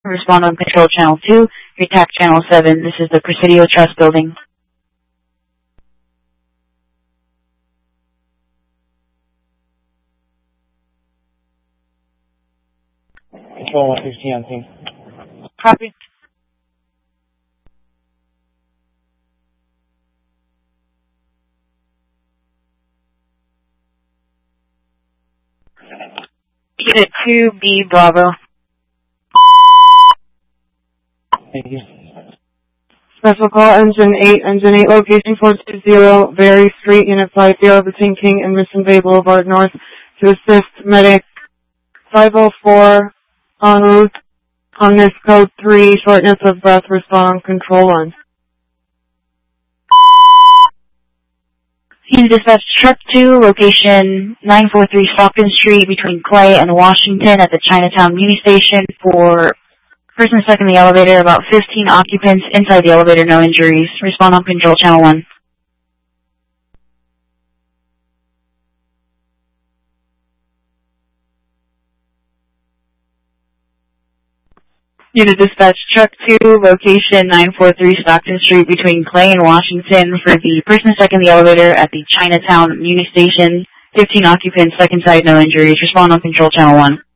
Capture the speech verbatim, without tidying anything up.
Respond on Control Channel two, your T A C Channel seven. This is the Presidio Trust Building. Control one fifteen on scene. Copy. Unit two B Bravo. Thank you. Special call engine eight, engine eight, location four two zero, Berry Street, unit five zero, between King and Mission Bay Boulevard North, to assist medic five oh four en route on this code three, shortness of breath, respond control one. Unit Dispatch Truck two, location nine forty-three Stockton Street, between Clay and Washington at the Chinatown Muni Station for person stuck in the elevator, about fifteen occupants inside the elevator, no injuries. Respond on Control Channel one. Unit Dispatch Truck two, location nine forty-three Stockton Street, between Clay and Washington for the person stuck in the elevator at the Chinatown Muni Station. fifteen occupants stuck inside, no injuries. Respond on Control Channel one.